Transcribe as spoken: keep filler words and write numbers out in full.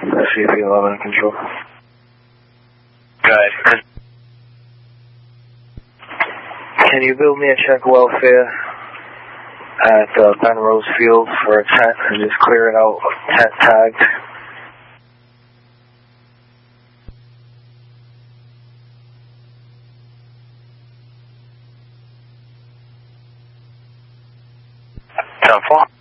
S C P eleven control. Good. Can you build me a check welfare at uh, Ben Rose Field for a tent and just clear it out, tent tagged? ten four.